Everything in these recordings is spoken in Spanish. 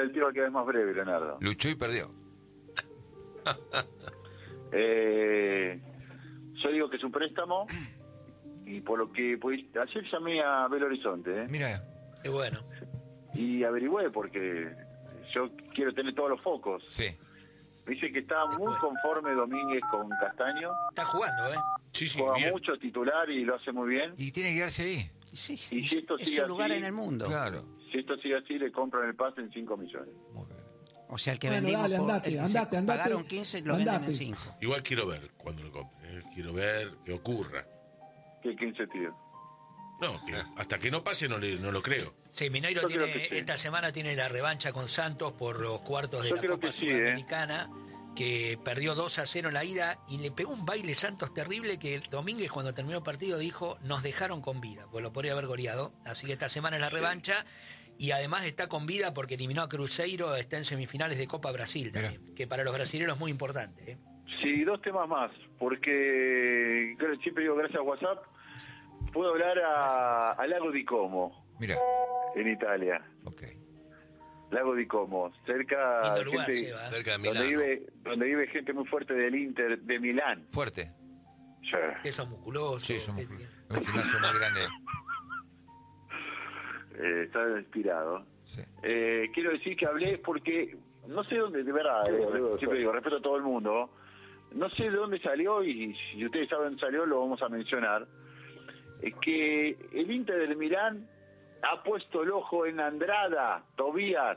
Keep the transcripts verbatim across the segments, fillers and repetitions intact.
el tiro al que es más breve, Leonardo. Luchó y perdió. eh, yo digo que es un préstamo, y por lo que... Pues, ayer llamé a Belo Horizonte, ¿eh? Mira. Qué bueno. Y averigüé, porque yo quiero tener todos los focos. Sí. Me dice que está muy conforme Domínguez con Castaño. Está jugando, ¿eh? Sí, sí, Juega bien. mucho titular y lo hace muy bien. Y tiene que quedarse ahí. Sí, Y si esto es sigue su lugar así, en el mundo. Claro. Si esto sigue así, le compran el pase en cinco millones. Muy bien. O sea, el que Bueno, vendimos dale, por, andate, el que andate, se andate. pagaron quince, lo venden Andate. en cinco. Igual quiero ver cuando lo compre. eh. Quiero ver que ocurra. ¿Qué quince tío? No, que hasta que no pase no, le, no lo creo. Sí, Mineiro Yo tiene, creo que sí. esta semana tiene la revancha con Santos por los cuartos de Yo la creo Copa que sí, ¿eh? Sudamericana, que perdió dos a cero en la ida y le pegó un baile Santos terrible que Domínguez cuando terminó el partido dijo, nos dejaron con vida, pues lo podría haber goleado. Así que esta semana es la revancha y además está con vida porque eliminó a Cruzeiro, está en semifinales de Copa Brasil también, Mirá. que para los brasileños es muy importante, ¿eh? Sí, dos temas más, porque creo- siempre digo gracias a WhatsApp, puedo hablar a, a Lago di Como, Mira. en Italia. Ok. Lago di Como, cerca Lindo de lugar, gente, Seba. Cerca de donde Milán. vive, donde vive gente muy fuerte del Inter, de Milán. Fuerte. Sí. Que son musculosos. Sí, somos que- un gimnasio más grande. Eh, está inspirado. Sí. Eh, quiero decir que hablé porque no sé dónde, de verdad, eh, siempre digo, respeto a todo el mundo, no sé de dónde salió y si ustedes saben dónde salió lo vamos a mencionar, es que el Inter del Milán ha puesto el ojo en Andrada, Tobías,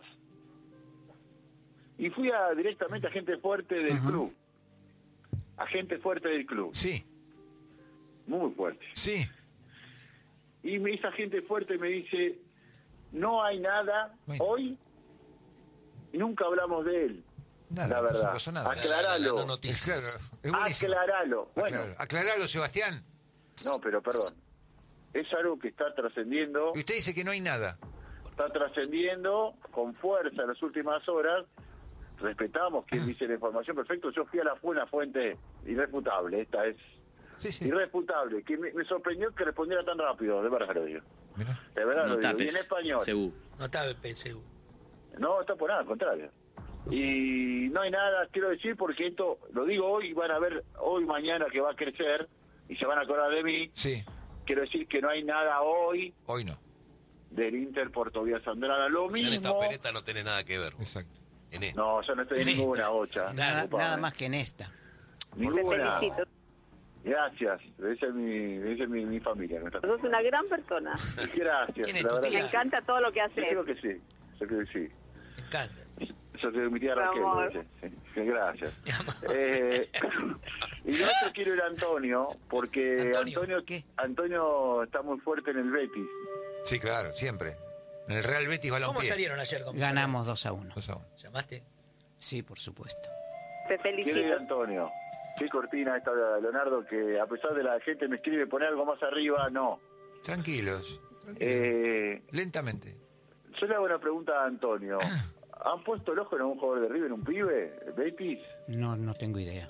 y fui a, directamente a gente fuerte del Ujú. club, a gente fuerte del club, Sí. muy fuerte. Sí. Y me- esa gente fuerte me dice, no hay nada Bueno. hoy, y nunca hablamos de él. Nada. La verdad. No pasó nada. Aclaralo. La- la- la Es noticia. claro. Es buenísimo. Aclaralo. Bueno, Aclaralo. Aclaralo, Sebastián. no, pero perdón. Es algo que está trascendiendo, Y usted dice que no hay nada. está trascendiendo con fuerza en las últimas horas. Respetamos quien dice la información, perfecto. Yo fui a la, una fuente irrefutable, esta es Sí, sí. irrefutable, que me, me sorprendió que respondiera tan rápido, de verdad lo digo. Mira. De verdad No lo digo. Y en tapes, español. Cebú. No está P S U. No, está por nada, al contrario. Y no hay nada, quiero decir, porque esto, lo digo hoy, van a ver hoy, mañana que va a crecer y se van a acordar de mí. Sí. Quiero decir que no hay nada hoy Hoy no. del Inter por Tobias Andrada. Lo O sea, en esta mismo... opereta no tiene nada que ver. Exacto. En esta. No, yo no estoy en En ninguna esta. bocha. Nada, Ocupame. nada más que en esta. Ninguna. Te felicito. Gracias. Esa es mi, esa es mi, mi familia. ¿No? Sos una gran persona. Gracias. ¿Quién es la tu verdad tía? Me que- encanta todo lo que Yo haces. creo que sí. Yo creo que sí. Me encanta. Yo creo que mi tía Raquel. amor. lo dice. Sí, sí, gracias. Mi amor. Eh, y lo otro quiero ir a Antonio, porque Antonio, Antonio, ¿qué? Antonio está muy fuerte en el Betis. Sí, claro, siempre. En el Real Betis ¿Cómo Balompié. salieron ayer con Ganamos dos a uno. Dos a uno. ¿Llamaste? Sí, por supuesto. Te Quiero ir a felicito. Antonio. Qué cortina esta, Leonardo, que a pesar de la gente me escribe poner algo más arriba, no. Tranquilos. tranquilos. Eh, Lentamente. yo le hago una pregunta a Antonio. ¿Han puesto el ojo en un jugador de River, un pibe, Betis? No, no tengo idea.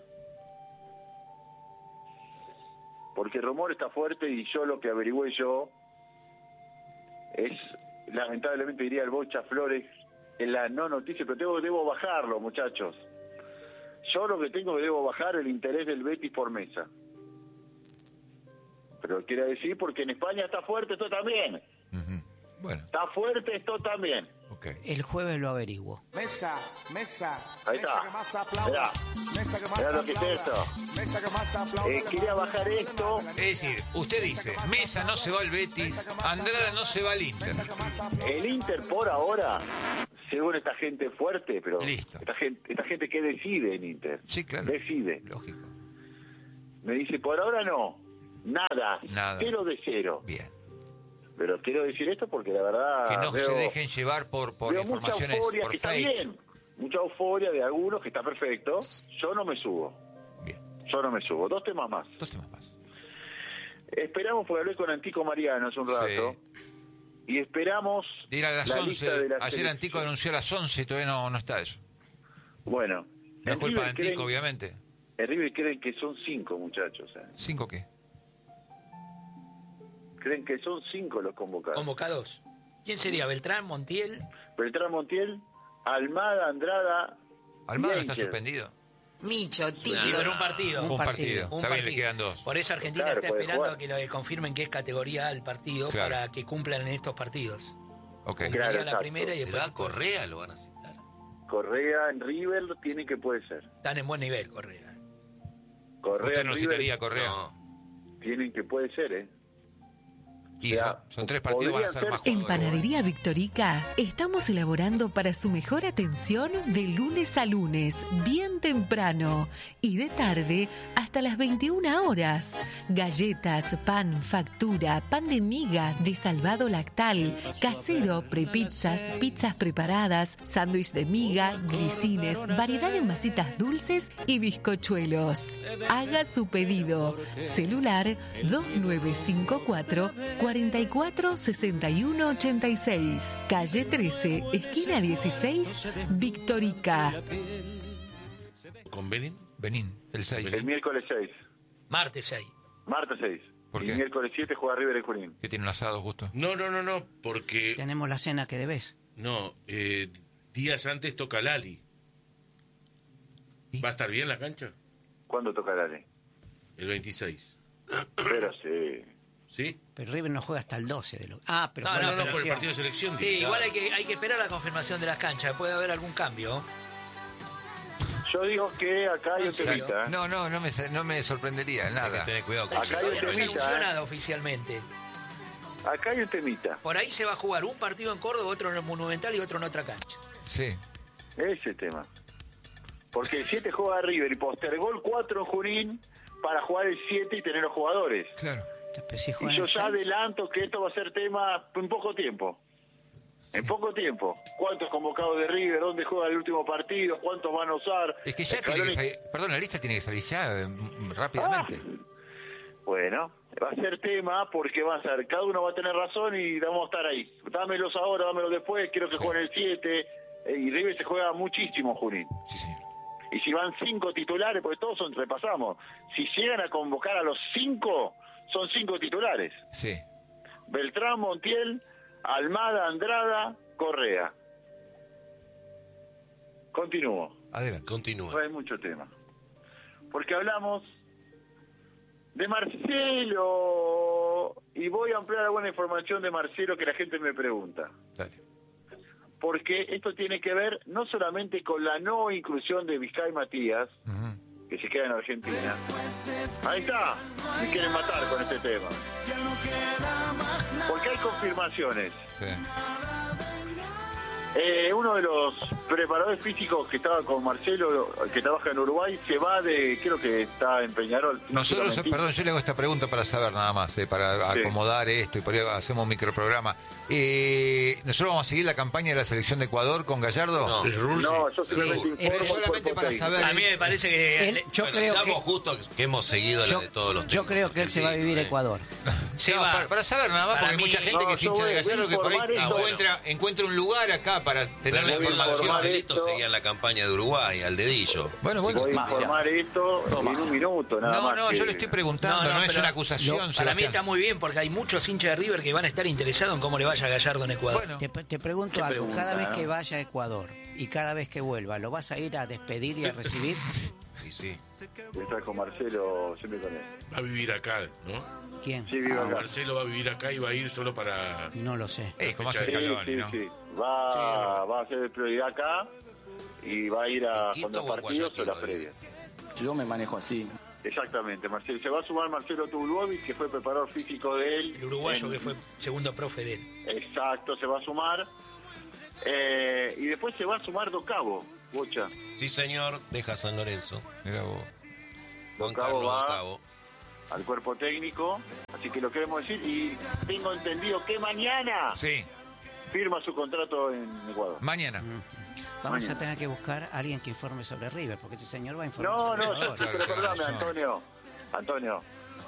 Porque el rumor está fuerte y yo lo que averigüé yo es, lamentablemente diría el Bocha Flores, en la no noticia, pero tengo, debo bajarlo, muchachos. Yo lo que tengo que debo bajar el interés del Betis por Mesa. Pero quiero decir, porque en España está fuerte esto también. Ujú. Bueno, Está fuerte esto también. ok. El jueves lo averiguo. Mesa, mesa. Ahí mesa está. que más aplauda. Mirá. Mesa que más Mirá lo que es aplauda. esto. Mesa que más aplauda. Eh, quería bajar esto. Es decir, usted dice, Mesa no se va al Betis, Andrada no se va al Inter. El Inter por ahora, según esta gente fuerte, pero Listo. esta gente, esta gente que decide en Inter, Sí, claro. decide. Lógico. Me dice, por ahora no, nada, Nada. cero de cero. Bien. Pero quiero decir esto porque la verdad Que no veo, se dejen llevar por, por veo mucha informaciones, euforia, por que está fake. bien, mucha euforia de algunos, que está perfecto. Yo no me subo, Bien. yo no me subo. Dos temas más. Dos temas más. Esperamos, porque hablé con Antico Mariano hace un rato, y esperamos Ir a las la lista once. de la Ayer selección. Antico anunció a las once y todavía no, no está eso. Bueno, No es en culpa de River Antico, creen- obviamente. en River creen que son cinco muchachos, ¿eh? ¿Cinco qué? Creen que son cinco los convocados. Convocados. ¿Quién sería? ¿Beltrán, Montiel? Beltrán Montiel, Almada, Andrada. Almada no está Yankee. suspendido. Micho, tío. Sí, pero un partido. Un partido. Un Está bien, le partido. quedan dos. Por eso Argentina Claro, está puede esperando jugar. que lo confirmen que es categoría A el partido Claro. para que cumplan en estos partidos. Ok. Claro, Cumplía la exacto. primera y ¿Le después da Correa? ¿Lo van a citar? Correa en River tiene que puede ser. están en buen nivel, Correa. Correa ¿Usted en no River citaría a Correa? No. tienen que puede ser, ¿eh? Y O sea, son, son tres partidos, van a ser podrían más ser- En jugadores. Panadería Victorica estamos elaborando para su mejor atención de lunes a lunes, bien temprano y de tarde hasta las veintiuna horas. Galletas, pan, factura, pan de miga, de salvado lactal, casero, prepizzas, pizzas preparadas, sándwich de miga, grisines, variedad de masitas dulces y bizcochuelos. Haga su pedido. Celular dos nueve cinco cuatro, cuatro cuatro seis uno ocho seis, calle trece, esquina dieciséis, Victorica. ¿Con Benin? Benín, el seis. El miércoles seis. Martes seis. Martes seis. ¿Por y qué? miércoles siete juega River en Junín. ¿Qué tiene un asado justo? No, no, no, no, porque... Tenemos la cena que debes. No, eh, días antes toca Lali. ¿Y? ¿Va a estar bien la cancha? ¿Cuándo toca Dale? El veintiséis. Pero sí. ¿Sí? Pero River no juega hasta el doce de lo... Ah, pero No, juega No, la no, por el selección. partido de selección. Sí, digo. igual hay que, hay que esperar la confirmación de las canchas. Puede haber algún cambio. Yo digo que acá hay un ¿En serio? temita. ¿eh? No, no, no me, no me sorprendería, Hay que nada. tener cuidado con Acá eso. hay un Todavía no se ha temita, anunciado oficialmente. Acá hay un temita. Por ahí se va a jugar un partido en Córdoba, otro en el Monumental y otro en otra cancha. Sí. Ese tema. Porque el siete juega River y postergó el cuatro en Junín para jugar el siete y tener los jugadores. Claro. Después si Y juegan yo el ya seis. adelanto que esto va a ser tema en poco tiempo. En poco tiempo. ¿Cuántos convocados de River? ¿Dónde juega el último partido? ¿Cuántos van a usar? Es que ya tiene que Scaloni- salir, perdón, la lista tiene que salir ya eh, m- rápidamente. Bueno, va a ser tema porque va a ser, cada uno va a tener razón y vamos a estar ahí. Dámelos ahora, dámelos después, quiero que Sí. jueguen el siete. eh, Y River se juega muchísimo, Junín. Sí, señor. Y si van cinco titulares, porque todos son, repasamos, si llegan a convocar a los cinco, son cinco titulares. Sí. Beltrán, Montiel, Almada, Andrada, Correa. Continúo. Adelante. No Continúa. hay mucho tema. Porque hablamos de Marcelo y voy a ampliar alguna información de Marcelo que la gente me pregunta. Dale. Porque esto tiene que ver no solamente con la no inclusión de Vizcay Matías, Ujú. que se queda en Argentina. Ahí está, me quieren matar con este tema. Porque hay confirmaciones. Sí. Eh, uno de los preparadores físicos que estaba con Marcelo, que trabaja en Uruguay, se va de, creo que está en Peñarol. Nosotros, Mentira. perdón, yo le hago esta pregunta para saber nada más, eh, para Sí. acomodar esto y por ahí hacemos un microprograma. Eh, ¿Nosotros vamos a seguir la campaña de la selección de Ecuador con Gallardo? No. El Rursi. No, yo simplemente Sí, informo es el solamente cuerpo para técnico. saber. A mí me parece que Él- yo Bueno, creo seamos que justos que hemos seguido la yo, de todos los yo técnicos creo que él se va a vivir a argentinos, Ecuador. se No, va. para, para saber nada más, Para porque hay mí- mucha gente No, que es yo hincha de voy- voy a Gallardo que por ahí informar esto. encuentra, encuentra un lugar acá para tener la Pero voy a información. informar Marcelito esto. seguía en la campaña de Uruguay, al dedillo. Bueno, bueno. Voy a informar esto en un minuto, nada No, más. no, que- yo le estoy preguntando, no, es pero una acusación, yo- para mí Sebastián. está muy bien porque hay muchos hinchas de River que van a estar interesados en cómo le vaya a Gallardo en Ecuador. Bueno, Te, te pregunto Qué algo, pregunta, cada vez ¿no? que vaya a Ecuador y cada vez que vuelva, ¿lo vas a ir a despedir y a recibir? Sí, sí. Voy a estar con Marcelo, siempre con él. Va a vivir acá, ¿no? ¿Quién? Sí, vive acá. Marcelo va a vivir acá y va a ir solo para... No lo sé. es como hace Sí, Scaloni, sí, ¿no? sí. Va, Sí, va a ser prioridad acá y va a ir a ¿En Quito cuando o en partidos o Guayaquil, las va a previas. Yo me manejo así. Exactamente, Marcelo. Se va a sumar Marcelo Tubulovic, que fue preparador físico de él. El uruguayo en- que fue segundo profe de él. Exacto, se va a sumar. Eh, y después se va a sumar Docabo, Bocha. Sí, señor, deja San Lorenzo. Mirá vos. Juan Cabo Carlos va. Cabo. Al cuerpo técnico. Así que lo queremos decir. Y tengo entendido que mañana Sí, firma su contrato en Ecuador. mañana. Vamos Mañana. a tener que buscar a alguien que informe sobre River, porque este señor va a informar No, sobre no, Ecuador. yo, Claro, pero claro, perdóname, razón. Antonio. Antonio,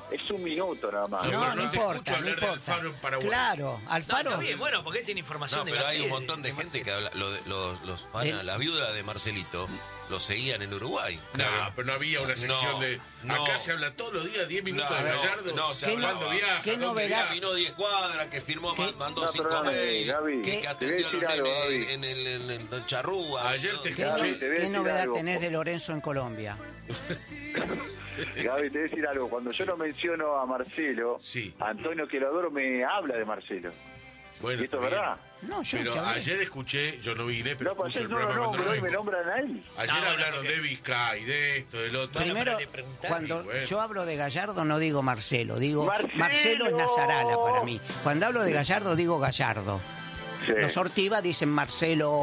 es un minuto nada más. No, bueno, no no te importa, escucho no hablar de importa. Alfaro en Paraguay. Claro, No, Alfaro. está bien, bueno, porque él tiene información No, de pero hay un García, montón de de gente Marcelo. que habla, lo de- los, los fanas, El- la viuda de Marcelito, lo seguían en Uruguay. No, pero no había una sección No, de... no. Acá se habla todos los días, diez minutos No, de no, Gallardo. no, se ¿Qué hablaba. ¿Cuándo viaja? ¿Qué ¿Dónde novedad? viaja? Caminó diez cuadras, que firmó, ¿Qué? mandó No, cinco perdóname, mails, Gaby, que, te que voy a atendió a los decir algo, nenes Gaby. en, en el en, el- en Charrúa. Ayer ¿no? te ¿Qué, Gaby, no- te voy a qué decir novedad algo. tenés de Lorenzo en Colombia? Gaby, te voy a decir algo. Cuando yo no menciono a Marcelo, Sí. Antonio, que lo adoro, me habla de Marcelo. Bueno, ¿Y esto es está bien. verdad? No, yo Pero no te hablé. ayer escuché, yo no vine, pero No, pues escucho ayer el no lo programa cuando nombro y lo me vengo. nombran a él. Ayer No, bueno, hablaron porque- de Vizcay, de esto, del otro. Bueno, Primero, pero le preguntaron. cuando Y bueno. yo hablo de Gallardo no digo Marcelo, digo ¡Marcelo! Marcelo es Nazarala para mí. Cuando hablo de Gallardo digo Gallardo. Sí. Los Ortiva dicen Marcelo.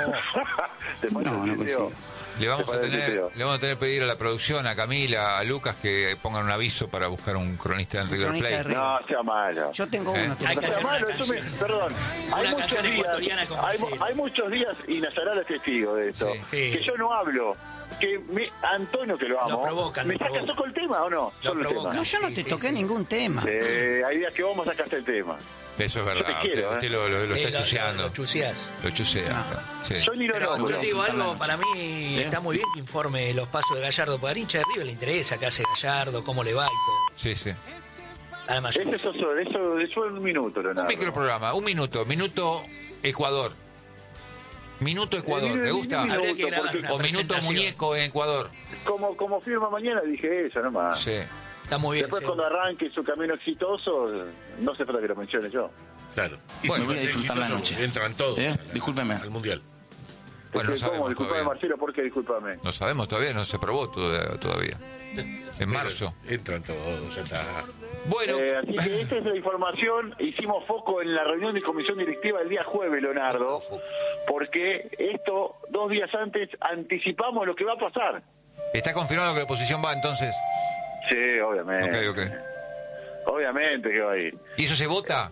Te mando No, el no video. consigo. Le vamos, Te a parece tener, feo. le vamos a tener que pedir a la producción, a Camila, a Lucas, que pongan un aviso para buscar un cronista en River cronista de Plate. River. No, sea malo. Yo tengo ¿Eh? uno. Hay No que sea hacer una malo, eso me, canción. perdón. Hay Una muchos canción días, ecuatoriana con hay, Marcelo. hay muchos días, y Nazarala es testigo de esto, Sí. Sí. que yo no hablo, que me, Antonio, que lo amo, Lo provocan, me lo saca provocan. solo el tema, ¿o no? Lo Solo el provocan. tema. No, yo no Sí, te sí, toqué sí. ningún tema. Eh, hay días que vos me sacaste el tema. Eso es verdad. Yo te quiero, usted ¿eh? usted lo, lo- lo Eh, está lo- chuseando. Lo chuseás. Lo chusea. Sí. Yo ni lo Pero nombro. yo te digo disfrutar la algo, noche. para mí está muy bien que informe los pasos de Gallardo, porque al hincha de River le interesa qué hace Gallardo, cómo le va y todo. Sí, sí. Además, Ese eso, eso, eso, eso en un minuto, Un Leonardo. microprograma, un minuto. Minuto Ecuador. Minuto Ecuador, Eh, ¿le gusta? minuto, Habría que grabar porque- una O minuto presentación. muñeco en Ecuador. Como, como firma mañana dije eso nomás. Sí. Está muy bien. Después seguro. cuando arranque su camino exitoso, no se falta que lo mencione yo. Claro. Y Bueno, si voy a es disfrutar la exitoso, noche. Entran todos ¿Eh? a la- Discúlpeme. al Mundial. Bueno, no Este, ¿cómo? sabemos Disculpame, todavía. Marcelo, ¿por qué discúlpame? No sabemos todavía, no se probó todo- todavía. En marzo. Pero Entran todos, ya está. Bueno, Eh, así que esta es la información. Hicimos foco en la reunión de comisión directiva el día jueves, Leonardo, porque esto, dos días antes, anticipamos lo que va a pasar. ¿está confirmado que la oposición va entonces? Sí, obviamente. Ok, ok. Obviamente que va a ir. ¿Y eso se vota?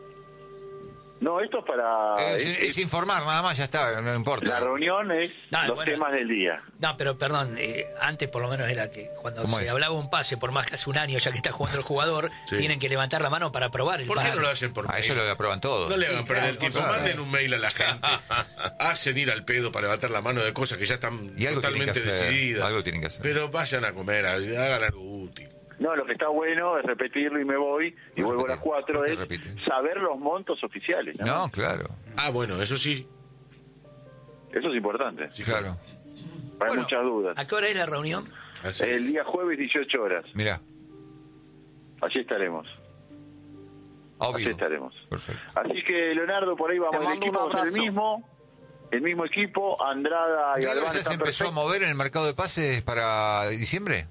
No, esto es para... Es, es- es informar, nada más, ya está, no importa. la reunión es No, los bueno. temas del día. No, pero perdón, eh, antes por lo menos era que cuando ¿Cómo se es? hablaba un pase, por más que hace un año ya que está jugando el jugador, Sí. tienen que levantar la mano para aprobar el ¿Por qué pase. no lo hacen por A mail? eso lo aprueban todos. No le hagan Sí, perder claro, el tiempo, claro. manden un mail a la gente. Hacen ir al pedo para levantar la mano de cosas que ya están Y algo tienen que totalmente hacer, decididas. algo tienen que hacer. Pero vayan a comer, hagan algo útil. No, lo que está bueno es repetirlo y me voy, y No vuelvo a repite, las cuatro, ¿por qué es repite? saber los montos oficiales. ¿no? No, claro, Ah, bueno, eso sí. Eso es importante. sí claro. Hay Bueno, muchas dudas. ¿A qué hora es la reunión? Así El es. día jueves, dieciocho horas. Mirá, Allí estaremos. Allí obvio. estaremos. Perfecto. Así que, Leonardo, por ahí vamos. Te El mando un equipo va a ser el abrazo. mismo. El mismo equipo. Andrada y ¿Ya Galván se están empezó a perfectos. mover en el mercado de pases para diciembre?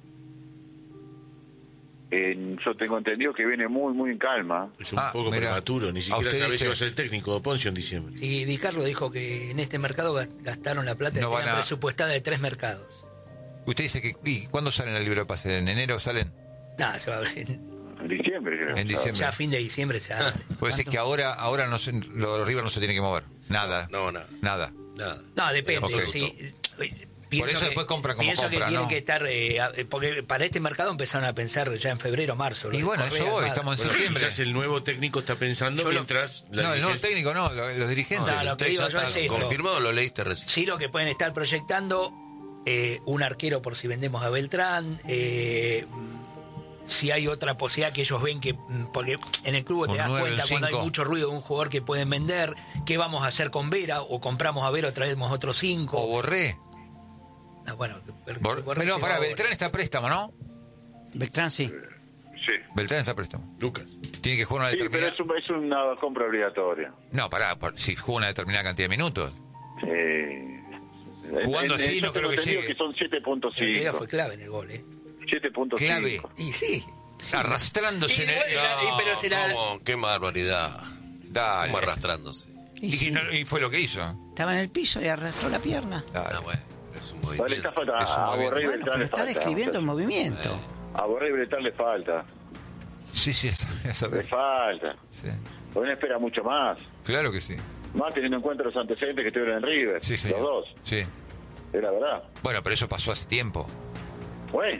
Eh, yo tengo entendido que viene muy, muy en calma. Es un Ah, poco mira. prematuro, ni A siquiera usted sabés dice- si va a ser el técnico de Poncio en diciembre. Y Di Carlo dijo que en este mercado gas- gastaron la plata No que van tenían a- presupuestada de tres mercados. Usted dice que... ¿Y cuándo salen el libro de pases? ¿En enero salen? Nada, se va a abrir. En diciembre, creo. En diciembre. Ya a fin de diciembre se abre. Puede decir que ahora ahora no se, los River no se tiene que mover. Nada. No, nada. Nada. Nada. No, depende. Ok. Sí. Pienso Por eso que- después compran como pienso compran, que tienen ¿no? que estar, eh, a- porque para este mercado empezaron a pensar ya en febrero, marzo. lo Y de bueno, Correa, eso voy, Almada. estamos en Bueno, septiembre. quizás el nuevo técnico está pensando Yo lo- mientras... la No, el nuevo dirigencia- técnico no, lo- los dirigentes. No, lo que digo Ya yo está es esto. confirmado, lo leíste recién. Sí, lo que pueden estar proyectando, eh, un arquero por si vendemos a Beltrán, eh, si hay otra posibilidad que ellos ven que, mm, porque en el club te Un das nueve, cuenta un cuando hay cinco. mucho ruido de un jugador que pueden vender, qué vamos a hacer con Vera, o compramos a Vera o traemos otros cinco. O Borré. Ah, bueno, pero- Bor- Borré no, se pará, va Beltrán está a préstamo, ¿no? Beltrán sí. Sí. Beltrán está a préstamo. Lucas. Tiene que jugar una Sí, pero determinada... es, un- es una compra obligatoria. No, pará, por- si juega una determinada cantidad de minutos. Eh, Jugando en- así, en- no yo creo tengo que entendido llegue. que son siete punto El otro día cinco. fue clave en el gol, ¿eh? siete punto cinco. Clave. Y sí. Arrastrándose Y en el... bueno, No, y pero se la- ¿cómo? Qué barbaridad. Dale. Como arrastrándose. Y Y, sí, no- y fue lo que hizo. estaba en el piso y arrastró la pierna. Dale. Ah, bueno, es un Vale, movimiento. está falta, Es un a movimiento. Borré y Bueno, Beltrán pero le está falta. describiendo el movimiento. A Borré y Beltrán le falta. Sí, sí, eso, eso Le falta. sí. Uno espera mucho más. Claro que sí. Más teniendo en cuenta los antecedentes que tuvieron en River. Sí, señor. Los dos. Sí. Es la verdad. Bueno, pero eso pasó hace tiempo. Bueno.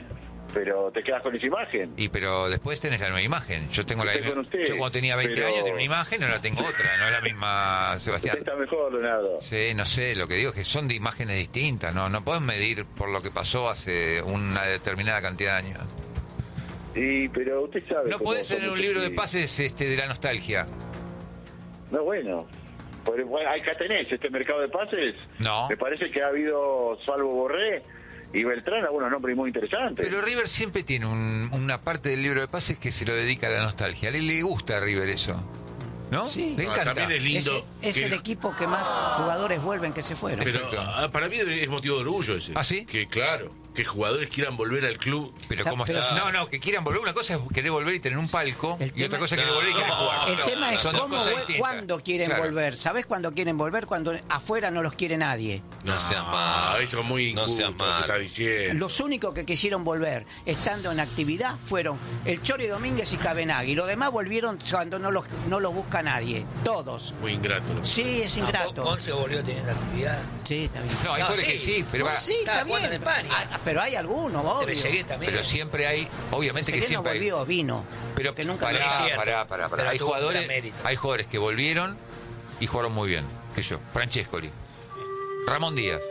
pero te quedas con esa imagen. Y pero después tenés la nueva imagen. Yo tengo la Estoy con usted, Yo cuando tenía veinte pero- años tenía una imagen, ahora tengo otra, no es la misma, Sebastián. Usted está mejor, Leonardo. Sí, no sé, lo que digo es que son de imágenes distintas, no no podés medir por lo que pasó hace una determinada cantidad de años. Sí, pero usted sabe... No cómo podés tener somos un libro de así. pases este de la nostalgia. No, bueno. Por- bueno, acá tenés este mercado de pases. No. Me parece que ha habido, salvo Borré y Beltrán, algunos nombres muy interesantes. Pero River siempre tiene un- una parte del libro de pases que se lo dedica a la nostalgia. A él le gusta a River eso. ¿No? Sí. Le No, encanta. también es Es, lindo. es que- el equipo que más jugadores vuelven que se fueron. Pero Exacto. ah, para mí es motivo de orgullo ese. ¿Ah, sí? Que claro, que jugadores quieran volver al club. Pero O sea, cómo pero- está. No, no, que quieran volver. Una cosa es querer volver y tener un palco. El Y tema- otra cosa es querer No, volver y querer no, jugar. El no, tema es son dos cómo, cosas vuel- distintas. cuándo quieren Claro. volver. ¿Sabés cuándo quieren volver? Cuando afuera no los quiere nadie. No seas Ah, malo. eso es muy No injusto seas lo que malo. está diciendo. Los únicos que quisieron volver estando en actividad fueron el Chori Domínguez y Cabenagui. Los demás volvieron cuando no los, no los busca nadie. Todos. Muy ingrato. lo que- Sí, es No, ingrato. Ponce volvió teniendo actividad. Sí, está bien. No, hay No, jugadores sí. que sí, pero, No, va- sí, Estaba está bien. jugando en España. Ah, pero hay algunos, obvio. Trezeguet también. pero siempre hay, obviamente que Trezeguet no siempre hay. volvió, vino. Pero que nunca pará, Es cierto, pará, pará, pará. pero Hay tuvo un jugadores, gran mérito. hay jugadores que volvieron y jugaron muy bien. Que yo, Francescoli, Ramón Díaz,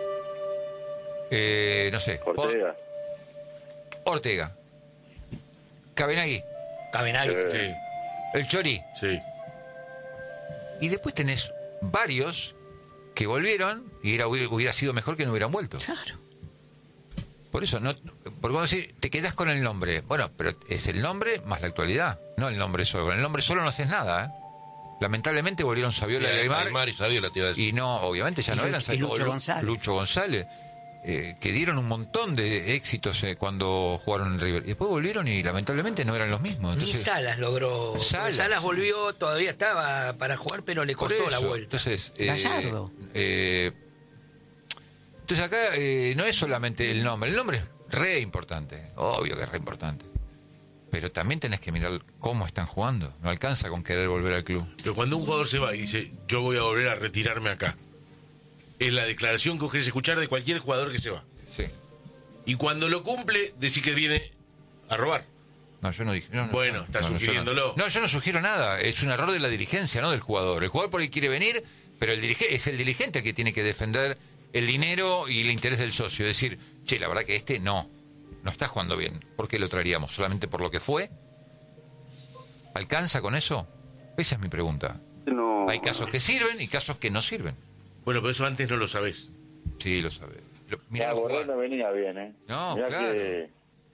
eh, no sé, Ortega. Ortega, Cabenagui, Cabenagui. Sí, el Chori. sí. Y después tenés varios que volvieron y era, hubiera sido mejor que no hubieran vuelto. Claro. Por eso, no, porque vos decís, te quedás con el nombre. Bueno, pero es el nombre más la actualidad, no el nombre solo. Con el nombre solo no haces nada, ¿eh? Lamentablemente volvieron Saviola y Aymar. Aymar y Saviola te iba a decir. Y no, obviamente ya Y no Lucho- eran y Saviola, Lucho o Lu- González. Lucho González, eh, que dieron un montón de éxitos eh, cuando jugaron en River. Y después volvieron y lamentablemente no eran los mismos. Ni Entonces, Salas logró. porque Salas, Salas, sí. volvió, todavía estaba para jugar, pero le por costó la eso, vuelta. Entonces, eh, Gallardo. eh, entonces acá eh, no es solamente el nombre, el nombre es re importante, obvio que es re importante. Pero también tenés que mirar cómo están jugando. No alcanza con querer volver al club. Pero cuando un jugador se va y dice, yo voy a volver a retirarme acá, es la declaración que vos querés escuchar de cualquier jugador que se va. Sí. Y cuando lo cumple, decís que viene a robar. No, yo no dije. no, no, Bueno, no, está no, no, yo sugiriéndolo. No, no, yo no sugiero nada. Es un error de la dirigencia, no del jugador. El jugador por ahí quiere venir, pero el dirige es el dirigente el que tiene que defender el dinero y el interés del socio. Decir, che, la verdad que este no, no está jugando bien. ¿Por qué lo traeríamos? ¿Solamente por lo que fue? ¿Alcanza con eso? Esa es mi pregunta. No. Hay casos que sirven y casos que no sirven. Bueno, pero eso antes no lo sabés. Sí, lo sabes. Lo- Ya, Miralo Borré jugar. no venía bien, ¿eh? No, Mirá claro. que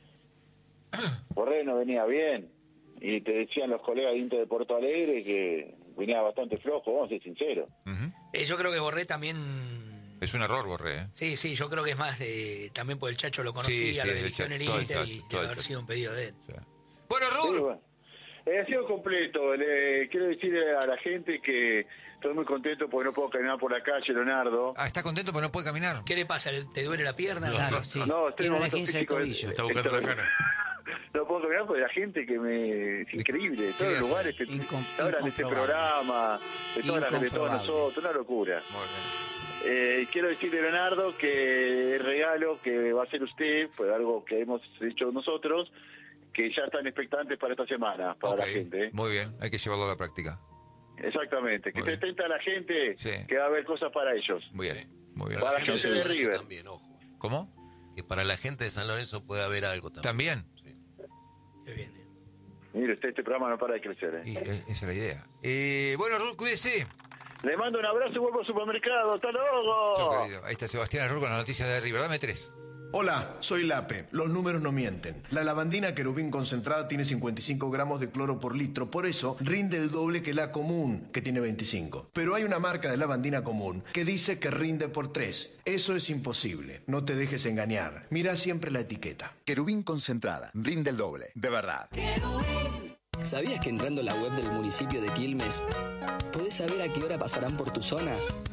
Borré no venía bien. Y te decían los colegas de Inter de Porto Alegre que venía bastante flojo, vamos a ser sinceros. Ujú. Eh, yo creo que Borré también. Es un error, Borré. ¿eh? Sí, sí, yo creo que es más de. También por el Chacho lo conocía, Sí, sí, lo el dirigió en el Chacho, todo el Inter Chacho, y todo debe el haber Chacho. sido un pedido de él. O sea. Bueno, Sí, Rur. bueno. Eh, ha sido completo. Le quiero decirle a la gente que estoy muy contento porque no puedo caminar por la calle, Leonardo. Ah, ¿está contento pero no puede caminar? ¿Qué le pasa? ¿Te duele la pierna? Claro, sí. No, estoy en Tiene un una momento esguince de físico. tobillo. Está buscando Esto- la cana. No puedo caminar porque la gente que me... Es increíble. Todos le los hace? lugares que Incom- hablan de este incomprobable. programa, de todas las de todos Incomprobable. nosotros, una locura. Muy bien. Eh, quiero decirle, Leonardo, que el regalo que va a hacer usted fue algo que hemos hecho nosotros, que ya están expectantes para esta semana, para Ok, la gente. ¿eh? muy bien, hay que llevarlo a la práctica. Exactamente, que Muy esté bien. atenta a la gente, Sí. que va a haber cosas para ellos. Muy bien, muy bien. Para Para la gente gente de San Lorenzo River. también, ojo. ¿Cómo? Que para la gente de San Lorenzo puede haber algo también. ¿También? Sí. Qué bien. eh. Mire, usted, este programa no para de crecer. ¿eh? Y, eh, esa es la idea. Eh, bueno, Rur, cuídese. Le mando un abrazo y vuelvo al supermercado. ¡Hasta Chao, luego! querido. Ahí está Sebastián Rur con la noticia de River. Dame tres. Hola, soy Lape. Los números no mienten. La lavandina querubín concentrada tiene cincuenta y cinco gramos de cloro por litro, por eso rinde el doble que la común, que tiene veinticinco. Pero hay una marca de lavandina común que dice que rinde por tres. Eso es imposible. No te dejes engañar. Mira siempre la etiqueta. Querubín concentrada, rinde el doble, de verdad. ¿Sabías que entrando a la web del municipio de Quilmes podés saber a qué hora pasarán por tu zona?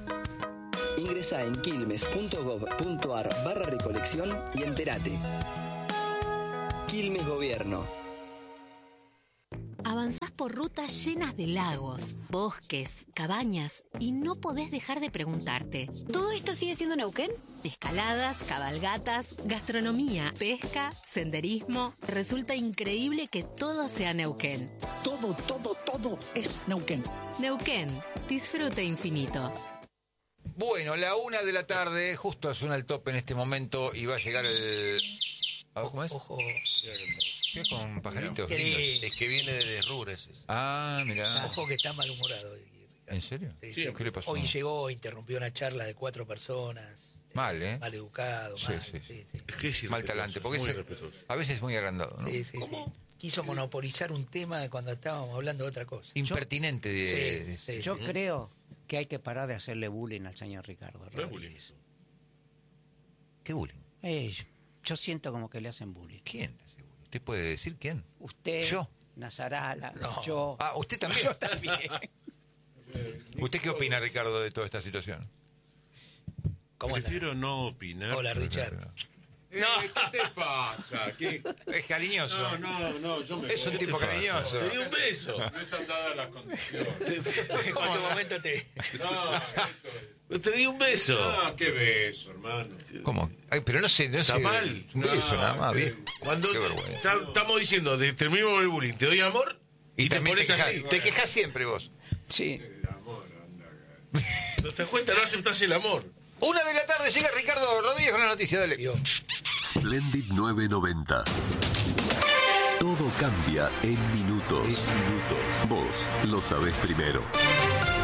Ingresa en quilmes punto gob punto ar barra recolección y entérate. Quilmes Gobierno. Avanzás por rutas llenas de lagos, bosques, cabañas y no podés dejar de preguntarte. ¿Todo esto sigue siendo Neuquén? Escaladas, cabalgatas, gastronomía, pesca, senderismo. Resulta increíble que todo sea Neuquén. Todo, todo, todo es Neuquén. Neuquén, disfrute infinito. Bueno, la una de la tarde, justo suena el tope en este momento y va a llegar el... ¿Cómo es? Ojo. ¿Qué con pajaritos? Es, es que viene de Rures. Ah, mira. Ojo que está malhumorado. ¿En serio? Sí, Sí, ¿qué le pasó? Hoy llegó, interrumpió una charla de cuatro personas. Mal, ¿eh? Mal educado, Sí, mal. sí. Sí, sí. Es que es Mal talante, porque muy es- irrespetuoso. a veces es muy agrandado, ¿no? Sí, sí, sí. Quiso monopolizar un tema cuando estábamos hablando de otra cosa. Impertinente de... Sí, sí, Yo sí. creo que hay que parar de hacerle bullying al señor Ricardo Rodríguez. ¿Qué bullying? Eh, yo siento como que le hacen bullying. ¿Quién le hace bullying? ¿Usted puede decir quién? Usted, Yo. Nazarala, No. yo. Ah, ¿usted también? Yo también. ¿Usted qué opina, Ricardo, de toda esta situación? ¿Cómo anda? Prefiero no opinar. Hola, Richard. Eh, ¿Qué te pasa? ¿Qué? Es cariñoso. No, no, no, yo me Es un ¿qué te tipo pasa? cariñoso. Te di un beso. No están dadas las condiciones. En cualquier momento te... No, esto... Te di un beso. Ah, qué beso, hermano. ¿Cómo? Ay, pero no sé, no Está sé. mal. Un beso, No, nada más, qué- bien. Cuando Qué te- vergüenza. está- estamos diciendo, de, terminamos el bullying, te doy amor y, Y te también te pones quejas, así. te quejas siempre vos. Sí. ¿No te das cuenta? No aceptás el amor. Una de la tarde llega Ricardo Rodríguez con la noticia, dale. Splendid nueve noventa. Todo cambia en minutos. Minutos. Vos lo sabés primero.